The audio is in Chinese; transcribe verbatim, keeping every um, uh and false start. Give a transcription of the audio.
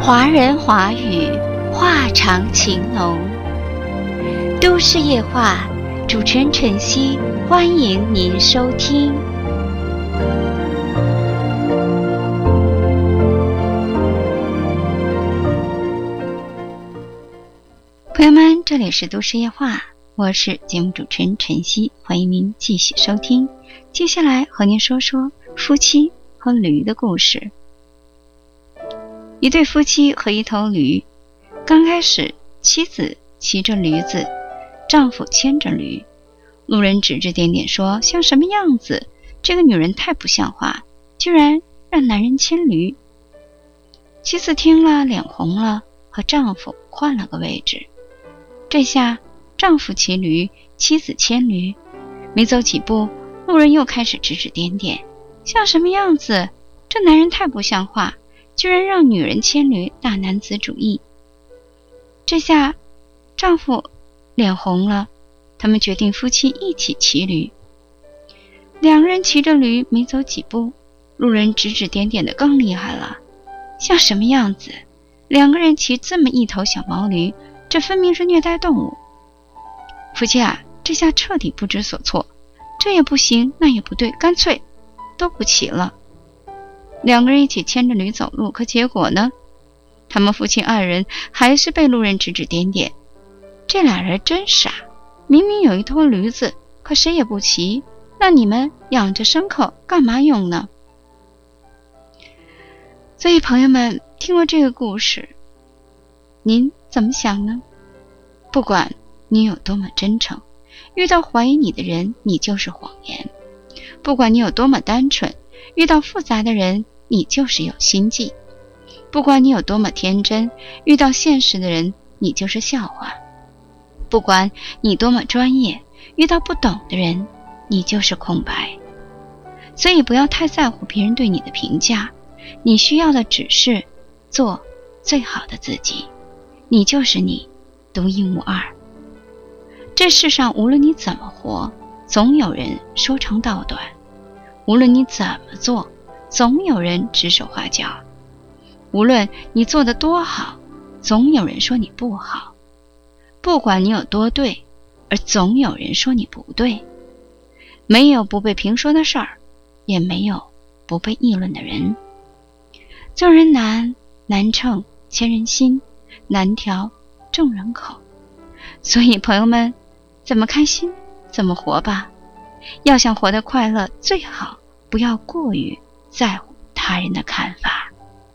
华人华语，话长情浓。都市夜话，主持人晨曦，欢迎您收听。朋友们，这里是都市夜话，我是节目主持人晨曦，欢迎您继续收听。接下来和您说说夫妻和驴的故事。一对夫妻和一头驴，刚开始妻子骑着驴子，丈夫牵着驴。路人指指点点说，像什么样子，这个女人太不像话，居然让男人牵驴。妻子听了脸红了，和丈夫换了个位置。这下丈夫骑驴，妻子牵驴，没走几步，路人又开始指指点点，像什么样子，这男人太不像话，居然让女人牵驴，大男子主义。这下丈夫脸红了，他们决定夫妻一起骑驴。两个人骑着驴没走几步，路人指指点点的更厉害了，像什么样子，两个人骑这么一头小毛驴，这分明是虐待动物。夫妻啊，这下彻底不知所措，这也不行，那也不对，干脆都不骑了。两个人一起牵着驴走路，可结果呢？他们夫妻二人还是被路人指指点点。这俩人真傻，明明有一头驴子，可谁也不骑，那你们养着牲口干嘛用呢？所以朋友们，听过这个故事，您怎么想呢？不管你有多么真诚，遇到怀疑你的人，你就是谎言；不管你有多么单纯，遇到复杂的人，你就是有心计；不管你有多么天真，遇到现实的人，你就是笑话；不管你多么专业，遇到不懂的人，你就是空白。所以不要太在乎别人对你的评价，你需要的只是做最好的自己，你就是你，独一无二。这世上无论你怎么活，总有人说长道短；无论你怎么做，总有人指手画脚；无论你做得多好，总有人说你不好；不管你有多对，而总有人说你不对。没有不被评说的事儿，也没有不被议论的人。做人难，难称千人心，难调众人口。所以朋友们，怎么开心怎么活吧。要想活得快乐，最好不要过于在乎他人的看法。